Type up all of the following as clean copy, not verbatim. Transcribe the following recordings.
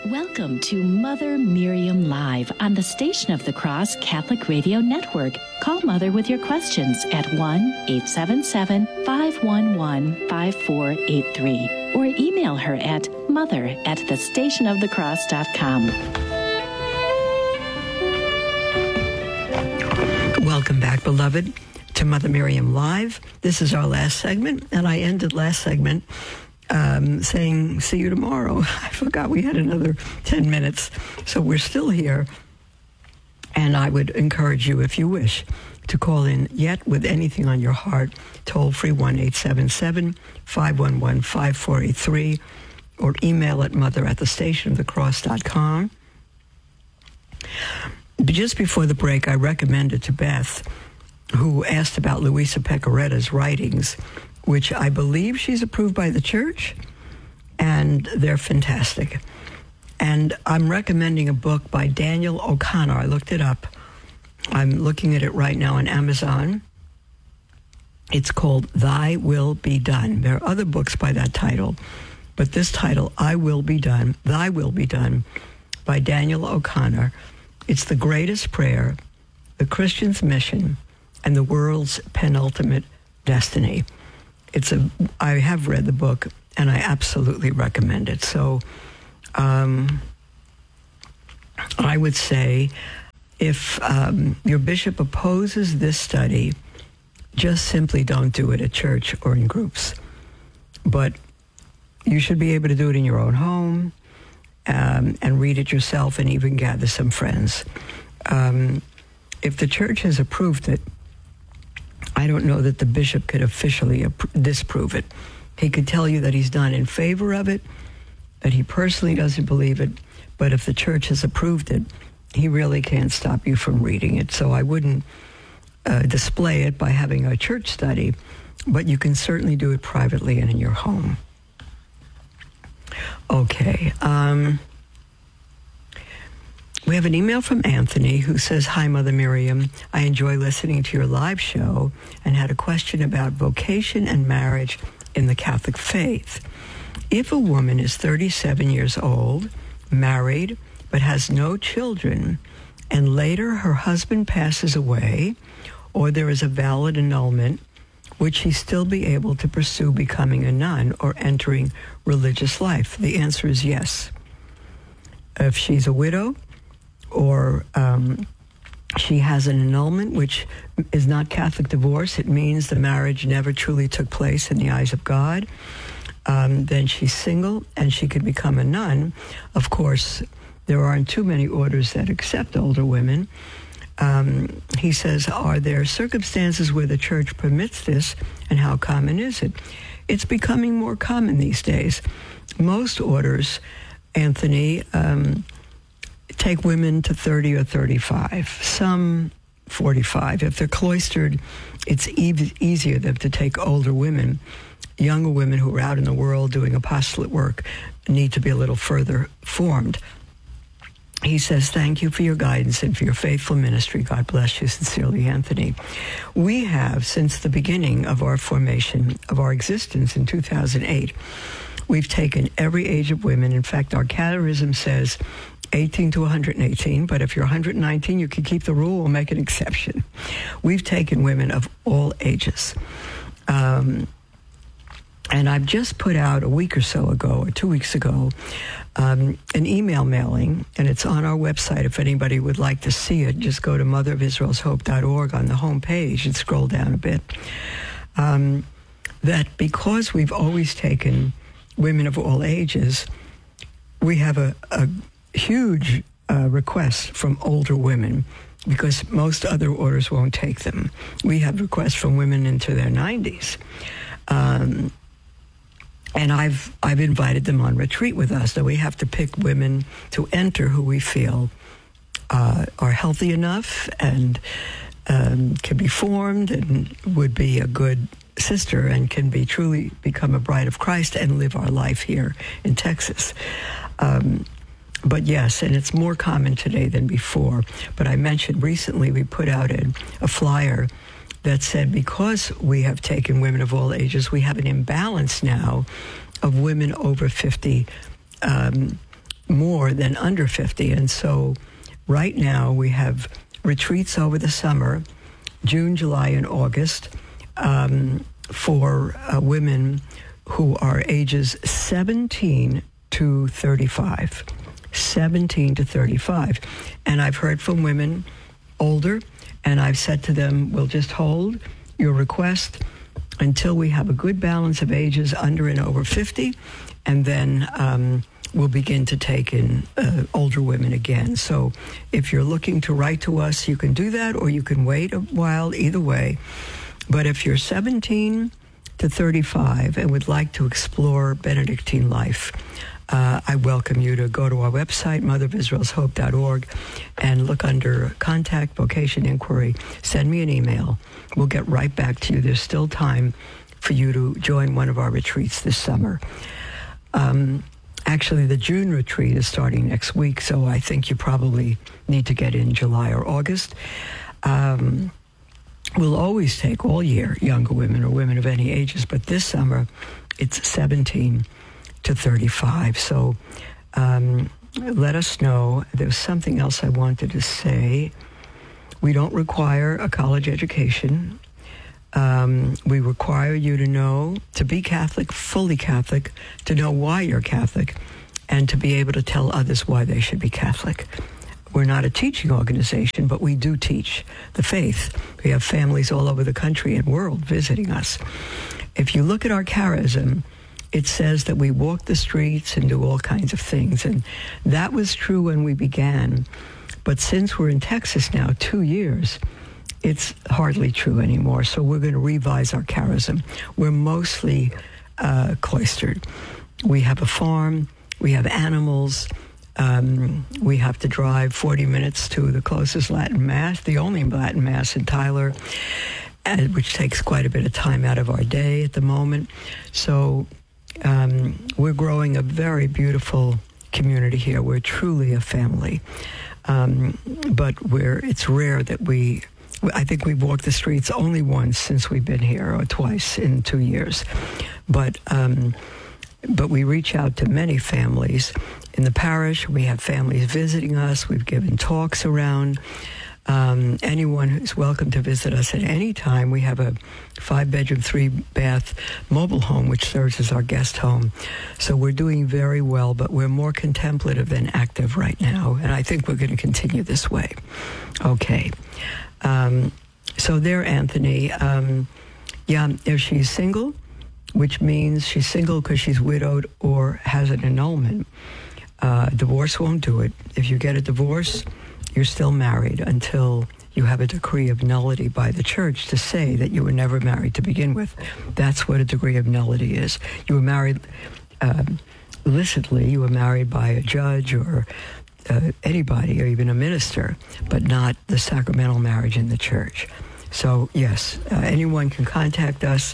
Welcome to Mother Miriam Live on the Station of the Cross Catholic Radio Network. Call Mother with your questions at 1-877-511-5483 or email her at mother@thestationofthecross.com. Welcome back, beloved, to Mother Miriam Live. This is our last segment, and I ended last segment saying, see you tomorrow. I forgot we had another 10 minutes. So we're still here. And I would encourage you, if you wish, to call in yet with anything on your heart, toll free 1-877-511-5483 or email at mother@thestationofthecross.com. Just before the break, I recommended to Beth, who asked about Luisa Pecoretta's writings, which I believe she's approved by the church, and they're fantastic. And I'm recommending a book by Daniel O'Connor. I looked it up. I'm looking at it right now on Amazon. It's called Thy Will Be Done. There are other books by that title, but this title, I Will Be Done, Thy Will Be Done, by Daniel O'Connor. It's the greatest prayer, the Christian's mission, and the world's penultimate destiny. I have read the book, and I absolutely recommend it. So I would say if your bishop opposes this study, just simply don't do it at church or in groups. But you should be able to do it in your own home and read it yourself and even gather some friends. If the church has approved it, I don't know that the bishop could officially disprove it. He could tell you that he's not in favor of it, that he personally doesn't believe it, but if the church has approved it, he really can't stop you from reading it. So I wouldn't display it by having a church study, but you can certainly do it privately and in your home. Okay. We have an email from Anthony who says, "Hi, Mother Miriam. I enjoy listening to your live show and had a question about vocation and marriage in the Catholic faith. If a woman is 37 years old, married, but has no children, and later her husband passes away, or there is a valid annulment, would she still be able to pursue becoming a nun or entering religious life?" The answer is yes. If she's a widow, or she has an annulment, which is not Catholic divorce, it means the marriage never truly took place in the eyes of God, then she's single and she could become a nun. Of course, there aren't too many orders that accept older women. He says, are there circumstances where the church permits this, and how common is it? It's becoming more common these days. Most orders, Anthony, take women to 30 or 35, some 45. If they're cloistered, it's easier than to take older women. Younger women who are out in the world doing apostolate work need to be a little further formed. He says, thank you for your guidance and for your faithful ministry. God bless you. Sincerely, Anthony. We have, since the beginning of our formation, of our existence in 2008, we've taken every age of women. In fact, our catechism says 18 to 118, but if you're 119, you can keep the rule. We'll make an exception. We've taken women of all ages. And I've just put out a week or so ago, or 2 weeks ago, an email mailing, and it's on our website. If anybody would like to see it, just go to motherofisraelshope.org on the home page and scroll down a bit. That because we've always taken women of all ages, we have a huge request from older women, because most other orders won't take them. We have requests from women into their 90s. And I've invited them on retreat with us. So we have to pick women to enter who we feel are healthy enough and can be formed and would be a good sister and can be truly become a bride of Christ and live our life here in Texas. But yes, and it's more common today than before. But I mentioned recently we put out a flyer that said, because we have taken women of all ages, we have an imbalance now of women over 50 more than under 50. And so right now we have retreats over the summer, June, July, and August, for women who are ages 17 to 35. 17 to 35. And I've heard from women older, and I've said to them, we'll just hold your request until we have a good balance of ages under and over 50, and then we'll begin to take in older women again. So if you're looking to write to us, you can do that, or you can wait a while, either way. But if you're 17 to 35 and would like to explore Benedictine life, I welcome you to go to our website, motherofisraelshope.org, and look under Contact Vocation Inquiry. Send me an email. We'll get right back to you. There's still time for you to join one of our retreats this summer. Actually, the June retreat is starting next week, so I think you probably need to get in July or August. We'll always take all year younger women or women of any ages, but this summer it's 17 to 35. So let us know. There's something else I wanted to say. We don't require a college education. We require you to know, to be Catholic, fully Catholic, to know why you're Catholic, and to be able to tell others why they should be Catholic. We're not a teaching organization, but we do teach the faith. We have families all over the country and world visiting us. If you look at our charism, it says that we walk the streets and do all kinds of things. And that was true when we began. But since we're in Texas now 2 years, it's hardly true anymore. So we're going to revise our charism. We're mostly cloistered. We have a farm. We have animals. We have to drive 40 minutes to the closest Latin Mass, the only Latin Mass in Tyler, which takes quite a bit of time out of our day at the moment. So we're growing a very beautiful community here. We're truly a family. But it's rare that I think we've walked the streets only once since we've been here, or twice in 2 years. But we reach out to many families in the parish. We have families visiting us. We've given talks around. Anyone who's welcome to visit us at any time. We have a 5-bedroom, 3-bath mobile home, which serves as our guest home. So we're doing very well, but we're more contemplative than active right now. And I think we're going to continue this way. Okay. So there, Anthony. If she's single, which means she's single because she's widowed or has an annulment, divorce won't do it. If you get a divorce, you're still married until you have a decree of nullity by the church to say that you were never married to begin with. That's what a decree of nullity is. You were married illicitly. You were married by a judge or anybody, or even a minister, but not the sacramental marriage in the church. So, yes, anyone can contact us,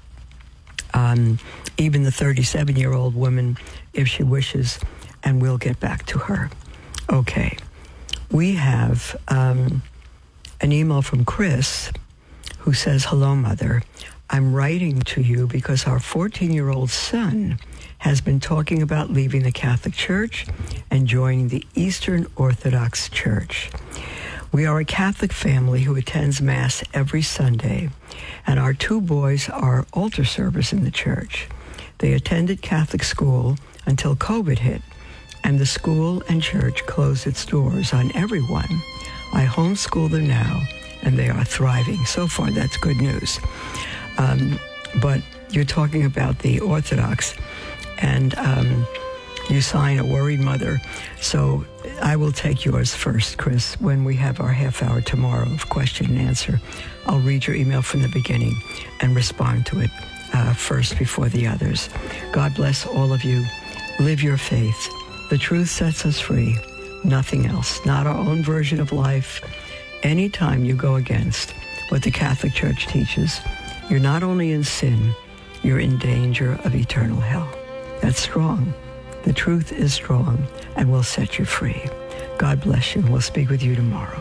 even the 37-year-old woman, if she wishes, and we'll get back to her. Okay. We have an email from Chris who says, "Hello, Mother. I'm writing to you because our 14-year-old son has been talking about leaving the Catholic Church and joining the Eastern Orthodox Church. We are a Catholic family who attends Mass every Sunday, and our 2 boys are altar servers in the church. They attended Catholic school until COVID hit, and the school and church closed its doors on everyone. I homeschool them now, and they are thriving. So far, that's good news. But you're talking about the Orthodox, and you sign a worried mother. So I will take yours first, Chris, when we have our half hour tomorrow of question and answer. I'll read your email from the beginning and respond to it first before the others. God bless all of you. Live your faith. The truth sets us free. Nothing else. Not our own version of life. Anytime you go against what the Catholic Church teaches, you're not only in sin, you're in danger of eternal hell. That's strong. The truth is strong and will set you free. God bless you. We'll speak with you tomorrow.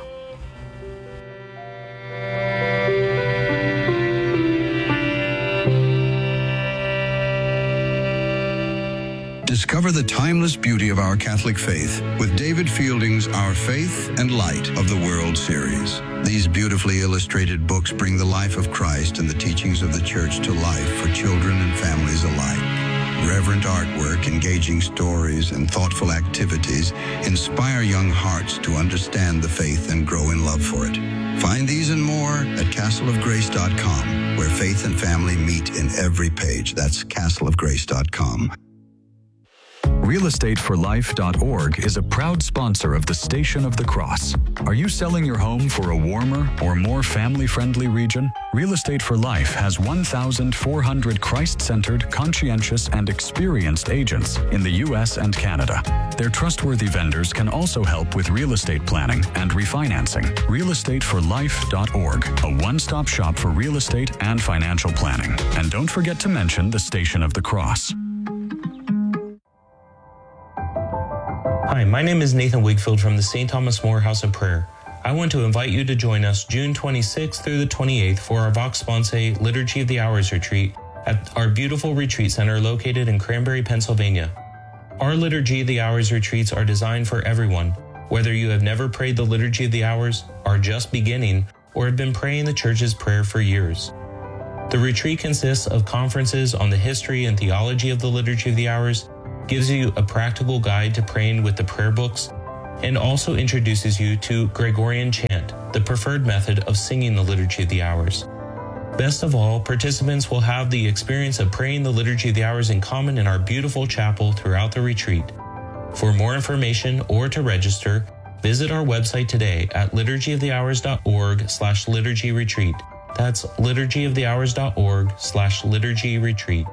Discover Discover the timeless beauty of our Catholic faith with David Fielding's Our Faith and Light of the World series. These beautifully illustrated books bring the life of Christ and the teachings of the Church to life for children and families alike. Reverent artwork, engaging stories, and thoughtful activities inspire young hearts to understand the faith and grow in love for it. Find these and more at castleofgrace.com, where faith and family meet in every page. That's castleofgrace.com. RealEstateForLife.org is a proud sponsor of the Station of the Cross. Are you selling your home for a warmer or more family-friendly region? Real Estate for Life has 1,400 Christ-centered, conscientious, and experienced agents in the U.S. and Canada. Their trustworthy vendors can also help with real estate planning and refinancing. RealEstateForLife.org, a one-stop shop for real estate and financial planning. And don't forget to mention the Station of the Cross. Hi, my name is Nathan Wigfield from the St. Thomas More House of Prayer. I want to invite you to join us June 26th through the 28th for our Vox Sponsae Liturgy of the Hours retreat at our beautiful retreat center located in Cranberry, Pennsylvania. Our Liturgy of the Hours retreats are designed for everyone, whether you have never prayed the Liturgy of the Hours, are just beginning, or have been praying the Church's prayer for years. The retreat consists of conferences on the history and theology of the Liturgy of the Hours, gives you a practical guide to praying with the prayer books, and also introduces you to Gregorian chant, the preferred method of singing the Liturgy of the Hours. Best of all, participants will have the experience of praying the Liturgy of the Hours in common in our beautiful chapel throughout the retreat. For more information or to register, visit our website today at liturgyofthehours.org/liturgyretreat. That's liturgyofthehours.org/liturgyretreat.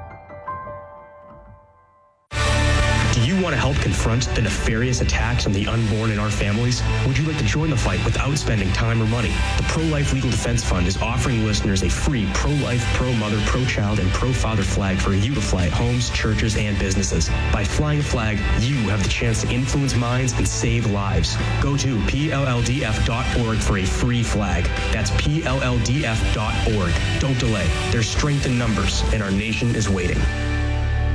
Do you want to help confront the nefarious attacks on the unborn in our families? Would you like to join the fight without spending time or money? The Pro-Life Legal Defense Fund is offering listeners a free pro-life, pro-mother, pro-child, and pro-father flag for you to fly at homes, churches, and businesses. By flying a flag, you have the chance to influence minds and save lives. Go to PLLDF.org for a free flag. That's PLLDF.org. Don't delay. There's strength in numbers, and our nation is waiting.